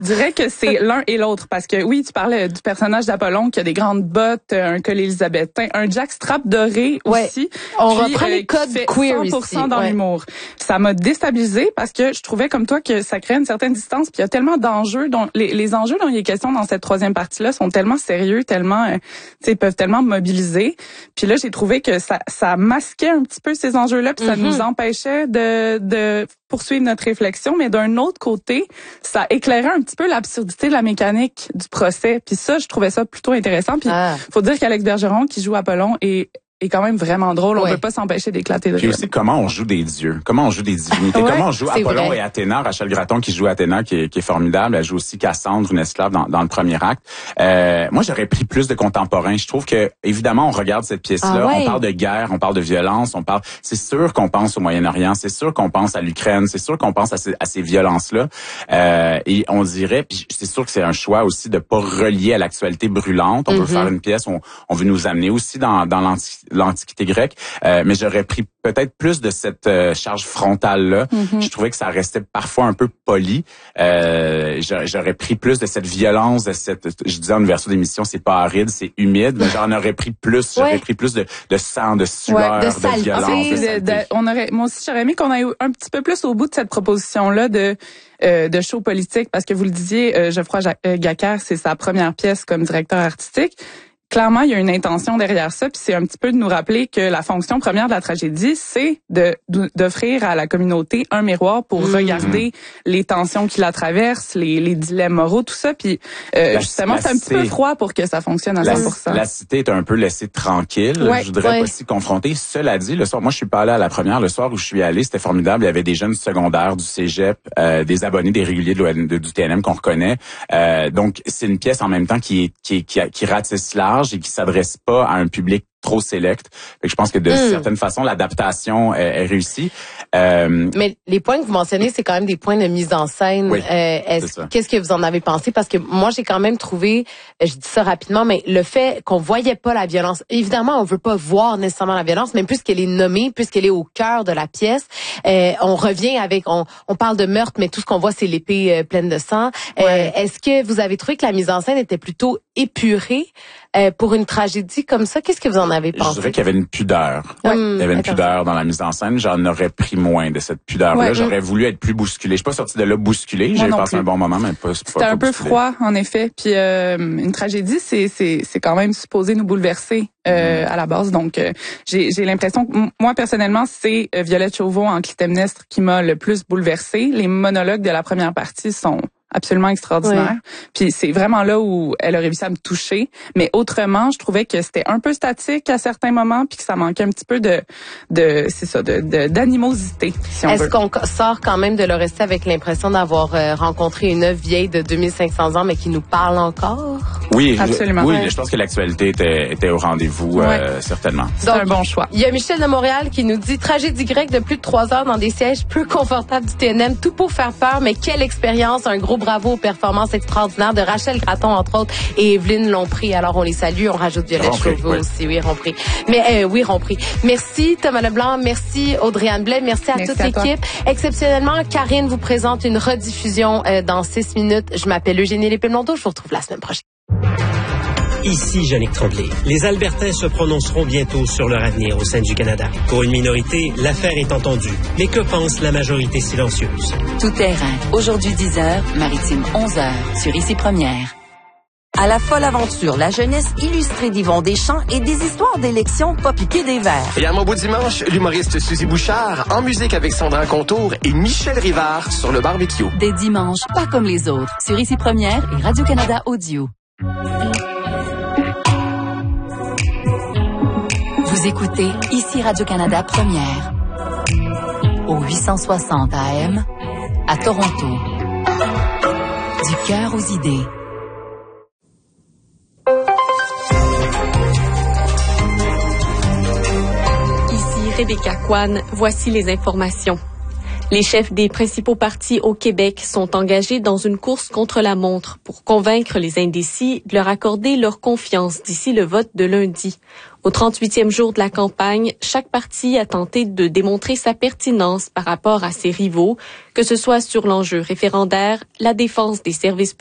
Je dirais que c'est l'un et l'autre parce que oui, tu parlais du personnage d'Apollon qui a des grandes bottes, un col élisabétain, un jackstrap doré aussi. On reprend les codes queer 100% ici. dans l'humour. Ça m'a déstabilisée parce que je trouvais comme toi que ça crée une certaine distance puis il y a tellement d'enjeux dont les enjeux dont il est question dans cette troisième partie-là sont tellement sérieux, tellement peuvent tellement mobiliser. Puis là, j'ai trouvé que ça masquait un petit peu ces enjeux-là puis ça nous empêchait de poursuivre notre réflexion, mais d'un autre côté, ça éclairait un petit peu l'absurdité de la mécanique du procès. Puis ça, je trouvais ça plutôt intéressant. Puis faut dire qu'Alex Bergeron, qui joue Apollon, est quand même vraiment drôle. On peut pas s'empêcher d'éclater de rire. Puis aussi, comment on joue des dieux, comment on joue des divinités, comment on joue Apollon vrai. Et Athéna. Rachel Gratton qui joue Athéna, qui est formidable. Elle joue aussi Cassandre, une esclave dans le premier acte. Moi, j'aurais pris plus de contemporains. Je trouve que, évidemment, on regarde cette pièce-là, on parle de guerre, on parle de violence, c'est sûr qu'on pense au Moyen-Orient, c'est sûr qu'on pense à l'Ukraine, c'est sûr qu'on pense à ces violences-là. Et on dirait, puis c'est sûr que c'est un choix aussi de pas relier à l'actualité brûlante. On veut faire une pièce, on veut nous amener aussi dans l'Antiquité grecque, mais j'aurais pris peut-être plus de cette charge frontale-là. Je trouvais que ça restait parfois un peu poli. J'aurais pris plus de cette violence, je disais en ouverture d'émission, c'est pas aride, c'est humide, mais j'en aurais pris plus. J'aurais pris plus de sang, de sueur, de violence. Moi aussi, j'aurais aimé qu'on aille un petit peu plus au bout de cette proposition-là de show politique, parce que vous le disiez, Geoffroy Gacquer, c'est sa première pièce comme directeur artistique. Clairement, il y a une intention derrière ça, puis c'est un petit peu de nous rappeler que la fonction première de la tragédie, c'est d'offrir à la communauté un miroir pour regarder les tensions qui la traversent, les dilemmes moraux, tout ça. Puis justement, c'est un petit peu froid pour que ça fonctionne à 100%. La cité est un peu laissée tranquille. Je voudrais pas s'y confronter. Cela dit, le soir, moi je suis pas allé à la première. Le soir où je suis allé, c'était formidable. Il y avait des jeunes secondaires du cégep, des abonnés, des réguliers du TNM qu'on reconnaît. Donc c'est une pièce en même temps qui ratisse large et qui s'adresse pas à un public trop sélect. Fait que je pense que de certaine façon, l'adaptation est réussie. Mais les points que vous mentionnez, c'est quand même des points de mise en scène. Oui, qu'est-ce que vous en avez pensé? Parce que moi, j'ai quand même trouvé, je dis ça rapidement, mais le fait qu'on voyait pas la violence, évidemment, on veut pas voir nécessairement la violence, mais puisqu'elle est nommée, puisqu'elle est au cœur de la pièce, on revient avec, on parle de meurtre, mais tout ce qu'on voit, c'est l'épée pleine de sang. Est-ce que vous avez trouvé que la mise en scène était plutôt épurée pour une tragédie comme ça? Qu'est-ce que vous en avez pensé? Je dirais qu'il y avait une pudeur. Il y avait une pudeur dans la mise en scène. J'en aurais pris moins de cette pudeur-là. J'aurais voulu être plus bousculé. Je suis pas sorti de là bousculé. J'ai passé un bon moment, mais pas C'était un peu froid, en effet. Puis une tragédie, c'est quand même supposé nous bouleverser à la base. Donc j'ai l'impression que moi personnellement, c'est Violette Chauveau en Clytemnestre qui m'a le plus bouleversée. Les monologues de la première partie sont absolument extraordinaire. Puis c'est vraiment là où elle a réussi à me toucher. Mais autrement, je trouvais que c'était un peu statique à certains moments, puis que ça manquait un petit peu d'animosité. Si Est-ce qu'on sort quand même de le rester avec l'impression d'avoir rencontré une œuvre vieille de 2500 ans, mais qui nous parle encore? Oui, absolument. Oui, je pense que l'actualité était au rendez-vous, certainement. C'est un bon choix. Il y a Michel de Montréal qui nous dit tragédie grecque de plus de 3 heures dans des sièges peu confortables du TNM, tout pour faire peur, mais quelle expérience, un gros bravo aux performances extraordinaires de Rachel Gratton, entre autres, et Evelyne Lompré. Alors, on les salue. On rajoute Violette Chauveau aussi. Oui, Rompré. Mais, Rompré. Merci, Thomas Leblanc. Merci, Audrey-Anne Blais. Merci à toute l'équipe. Exceptionnellement, Karine vous présente une rediffusion dans 6 minutes. Je m'appelle Eugénie Lépée-Blondeau. Je vous retrouve la semaine prochaine. Ici Yannick Tremblay. Les Albertains se prononceront bientôt sur leur avenir au sein du Canada. Pour une minorité, l'affaire est entendue. Mais que pense la majorité silencieuse? Tout terrain. Aujourd'hui 10h, Maritime 11h, sur Ici Première. À la folle aventure, la jeunesse illustrée d'Yvon Deschamps et des histoires d'élections pas piquées des verres. Et à mon beau dimanche, l'humoriste Suzy Bouchard, en musique avec Sandra Contour et Michel Rivard sur le barbecue. Des dimanches, pas comme les autres, sur Ici Première et Radio-Canada Audio. Vous écoutez Ici Radio-Canada Première, au 860 AM, à Toronto. Du cœur aux idées. Ici Rebecca Kwan, voici les informations. Les chefs des principaux partis au Québec sont engagés dans une course contre la montre pour convaincre les indécis de leur accorder leur confiance d'ici le vote de lundi. Au 38e jour de la campagne, chaque parti a tenté de démontrer sa pertinence par rapport à ses rivaux, que ce soit sur l'enjeu référendaire, la défense des services